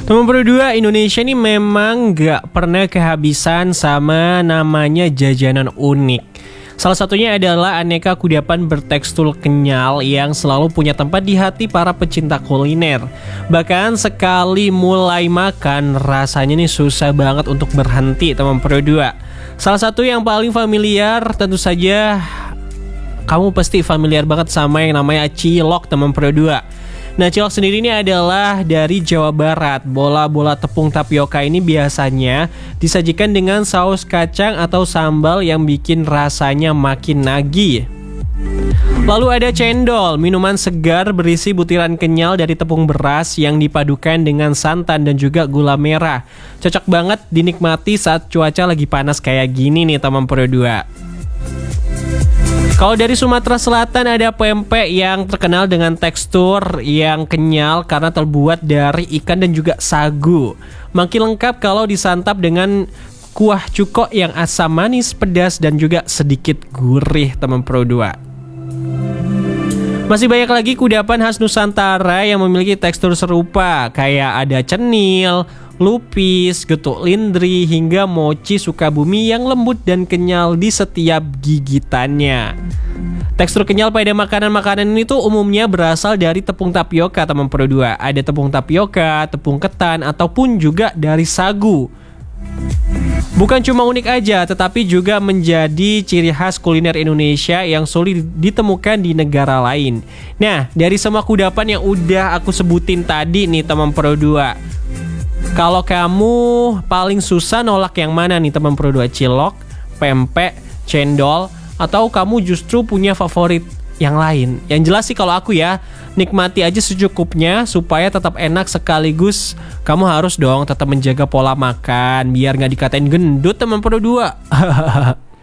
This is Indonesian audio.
Teman berdua, Indonesia ini memang gak pernah kehabisan sama namanya jajanan unik. Salah satunya adalah aneka kudapan bertekstur kenyal yang selalu punya tempat di hati para pecinta kuliner. Bahkan sekali mulai makan, rasanya nih susah banget untuk berhenti, teman berdua. Salah satu yang paling familiar tentu saja kamu pasti familiar banget sama yang namanya cilok, teman berdua. Nah, cilok sendiri ini adalah dari Jawa Barat. Bola-bola tepung tapioka ini biasanya disajikan dengan saus kacang atau sambal yang bikin rasanya makin nagih. Lalu ada cendol, minuman segar berisi butiran kenyal dari tepung beras yang dipadukan dengan santan dan juga gula merah. Cocok banget dinikmati saat cuaca lagi panas kayak gini nih, teman berdua. Kalau dari Sumatera Selatan ada pempek yang terkenal dengan tekstur yang kenyal karena terbuat dari ikan dan juga sagu. Makin lengkap kalau disantap dengan kuah cuko yang asam manis, pedas dan juga sedikit gurih, teman berdua. Masih banyak lagi kudapan khas Nusantara yang memiliki tekstur serupa, kayak ada cenil, lupis, getuk lindri, hingga mochi Sukabumi yang lembut dan kenyal di setiap gigitannya. Tekstur kenyal pada makanan-makanan ini tuh umumnya berasal dari tepung tapioka, teman berdua. Ada tepung tapioka, tepung ketan, ataupun juga dari sagu. Bukan cuma unik aja, tetapi juga menjadi ciri khas kuliner Indonesia yang sulit ditemukan di negara lain. Nah, dari semua kudapan yang udah aku sebutin tadi nih, teman berdua, kalau kamu paling susah nolak yang mana nih, teman berdua? Cilok, pempek, cendol, atau kamu justru punya favorit yang lain? Yang jelas sih kalau aku ya, nikmati aja secukupnya supaya tetap enak, sekaligus kamu harus dong tetap menjaga pola makan biar nggak dikatain gendut, teman berdua.